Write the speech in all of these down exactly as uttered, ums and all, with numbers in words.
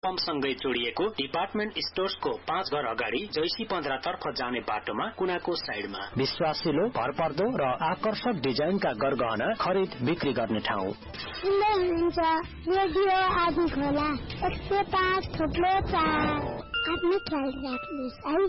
पम्पसँगै जोडिएको डिपार्टमेन्ट स्टोर्सको पाँच घर अगाडि जैसी पन्ध्र तर्फ जाने बाटोमा कुनाको साइडमा विश्वासिलो भरपर्दो र आकर्षक डिजाइनका गरगहना खरिद बिक्री गर्ने ठाउँ। रेडियो आदि खोला एक सय पाँच थुप्रो चार आफ्नो ख्याल राख्नुहोस् है।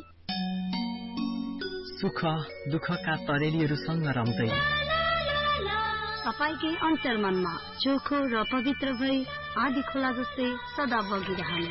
सुख दुःखका तरेलीहरूसँग रम्दै तपाईकै अन्तर्मनमा चोखो र पवित्र भई आदि खोला जस्तै सदा बगिरहने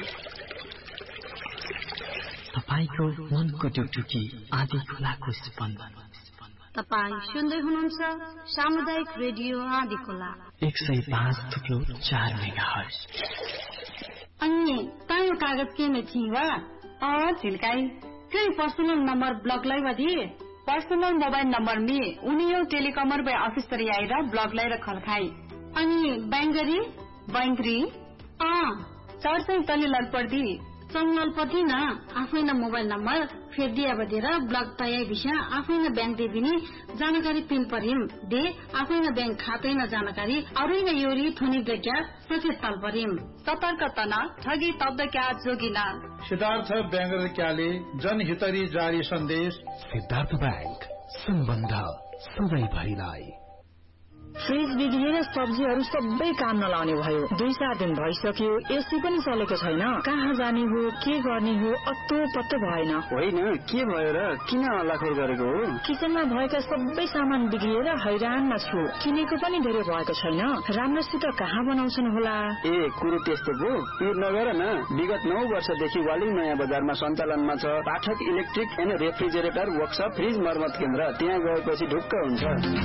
तपाईको मनको टुकटुकी आदि खोलाको स्पन्दन। तपाई सुन्दै हुनुहुन्छ सामुदायिक रेडियो आदि खोला एक सय पाँच थुप्रो चार मेगाहर्ज। अन्य तायो कागज के में थी वा अ झिल्काई कई पर्सनल नंबर ब्लॉक लाई वधी पर्सनल मोबाइल नंबर में उनियो टेलिकॉमर बे ऑफिस तरी आइरा ब्लॉक लाई रखल खाई अनि बैंगरी बैंकरी अ चार सय तले ललपर्दी चंगल पति न आफैना मोबाइल नंबर फेर दिया बदेर ब्लॉक तयाई विषय आफैना बैंक दे बिनी जानकारी पिन परिम दे आफैना बैंक खाते न जानकारी अरुइन योरी थोनी देख्या सचेत ताल परिम सतर्क तना ठगी तब्द क्या जोगिना। सिद्धार्थ बैंक क्याले जनहितरी जारी सन्देश। सिद्धार्थ बैंक सम्बन्ध सधैँभरिलाई। फ्रिज बिग्रिएर सब्जीहरू सबै काम नलाउने भयो। दुई चार दिन भइसक्यो एसी पनि चलेको छैन। कहाँ जाने हो के गर्ने हो अत्तो पत्तो भएन। होइन के भयो र किन हल्लाखोर गरेको हो? किचनमा भएका सबै सामान बिग्रिएर हैरानमा छु। किनेको पनि धेरै भएको छैन। राम्रोसित कहाँ बनाउँछन् होला? ए कुरो त्यस्तो पो पिर नगर न। विगत नौ वर्षदेखि वालिङ नयाँ बजारमा सञ्चालनमा छ पाठक electric and refrigerator workshop fridge मर्मत केन्द्र। त्यहाँ गएपछि ढुक्क हुन्छ।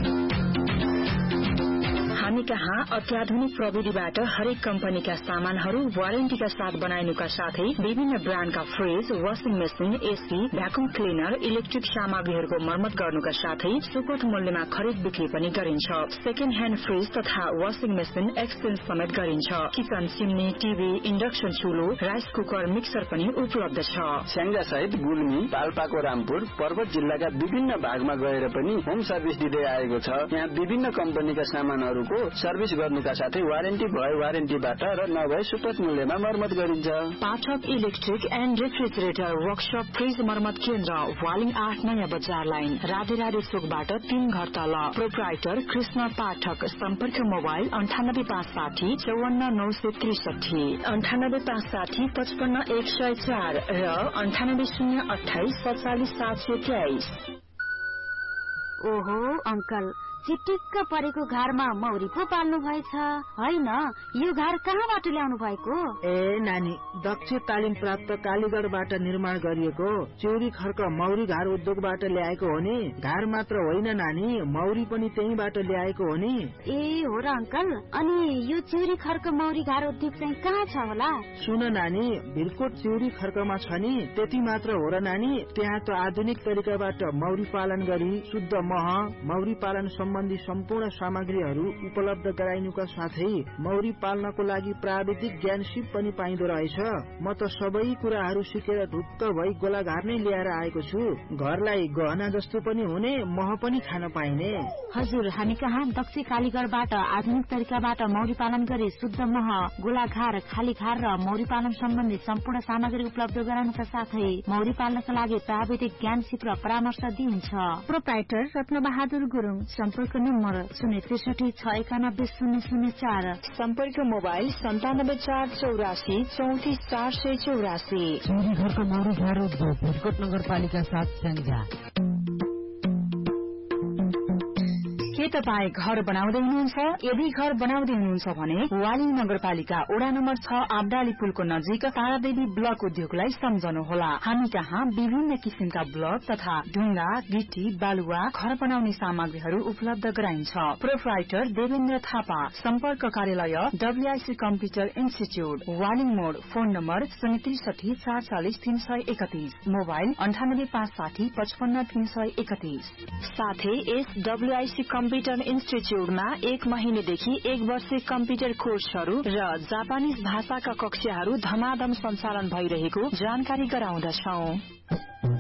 हामी कहाँ अत्याधुनिक प्रविधिबाट हरेक कम्पनीका सामानहरू वारेन्टीका साथ बनाइनुका साथै विभिन्न ब्रान्डका fridge washing machine AC vacuum cleaner electric सामग्रीहरूको मर्मत गर्नुका साथै सुपथ मूल्यमा खरिद बिक्री पनि गरिन्छ। सेकेन्ड ह्यान्ड फ्रिज तथा वाशिङ मेसिन एक्सचेन्ज समेत गरिन्छ। Kitchen chimney TV induction चुलो rice cooker mixer पनि उपलब्ध छ। स्याङ्जा सहित गुल्मी पाल्पाको रामपुर पर्वत जिल्लाका विभिन्न भागमा गएर पनि होम सर्भिस दिँदै आएको छ। यहाँ विभिन्न कम्पनीका सामानहरू सर्भिस गर्नुका साथै वारेन्टी भए वारेन्टीबाट र नभए सुपथ मूल्यमा मर्मत गरिन्छ। पाठक electric and refrigerator workshop fridge मर्मत केन्द्र वालिङ आठ नयाँ बजार लाइन राधे राधे चोकबाट तीन घर तल। प्रोप्राइटर कृष्ण पाठक। सम्पर्क मोबाइल अन्ठानब्बे पाँच साठी चौवन्न नौ सय त्रिसठी अन्ठानब्बे पाँच साठी पचपन्न एक सय चार र अन्ठानब्बे शून्य अठाइस सत्तालिस सात सय तेइस। ओहो अंकल चिटिक्क परेको घरमा मौरी पो पाल्नु भएछ होइन? यो घर कहाँबाट ल्याउनु भएको? ए नानी दक्ष तालिम प्राप्त कालीगढबाट निर्माण गरिएको चिउरी खर्क मौरी घर उद्योगबाट ल्याएको हो नि। घर मात्र होइन नानी मौरी पनि त्यहीबाट ल्याएको हो नि। ए हो र अंकल। अनि यो चिउरी खर्क मौरी घर उद्योग चाहिँ कहाँ छ होला? सुन नानी भिरकोट चिउरी खर्कमा छ नि। त्यति मात्र हो र नानी त्यहाँ त आधुनिक तरिकाबाट मौरी पालन गरी शुद्ध मह मौरी पालन सम्बन्धी सम्पूर्ण सामग्रीहरू उपलब्ध गराइनुका साथै मौरी पाल्नको लागि प्राविधिक ज्ञान सिप पनि पाइँदो रहेछ। म त सबै कुराहरू सिकेर ढुक्क भई गोलाघार नै लिएर आएको छु। घरलाई गहना जस्तो पनि हुने मह पनि खान पाइने। हजुर हामी कहाँ दक्ष कालीगढबाट आधुनिक तरिकाबाट मौरी पालन गरी शुद्ध मह गोलाघार खालीघार र मौरी पालन सम्बन्धी सम्पूर्ण सामग्री उपलब्ध गराउनका साथै मौरी पाल्नका लागि प्राविधिक ज्ञान सिप र परामर्श दिइन्छ। प्रोप्राइटर रत्न बहादुर गुरुङ। सम्पर्क नम्बर शून्य त्रिसठी छ एकानब्बे शून्य शून्य चार। सम्पर्क मोबाइल सन्तानब्बे चार चौरासी चौतिस चार सय चौरासी। चिउरी घरको मौरी घर उद्योग भिरकोट नगरपालिका साथ स्याङ्जा। के तपाईँ घर बनाउँदै हुनुहुन्छ? यदि घर बनाउँदै हुनुहुन्छ भने वालिङ नगरपालिका वडा नम्बर छ आबडाली पुलको नजिक तारादेवी ब्लक उद्योगलाई सम्झनुहोला। हामी कहाँ विभिन्न किसिमका ब्लक तथा ढुङ्गा गिटी बालुवा घर बनाउने सामग्रीहरू उपलब्ध गराइन्छ। प्रोप्राइटर देवेन्द्र थापा। सम्पर्क कार्यालय डब्ल्यूआईसी कम्प्युटर इन्स्टिच्यूट वालिङ मोड। फोन नम्बर शून्य त्रिसठी चार चालिस तीन सय एकतीस। मोबाइल अन्ठानब्बे पाँच साठी पचपन्न तीन सय एकतीस। साथै यस डब्ल्यूआईसी कम्प्युटर इन्स्टिच्यूटमा एक महिनेदेखि एक वर्षे कम्प्युटर कोर्सहरू र जापानिज भाषाका कक्षाहरू धमाधम सञ्चालन भइरहेको जानकारी गराउँदछौं।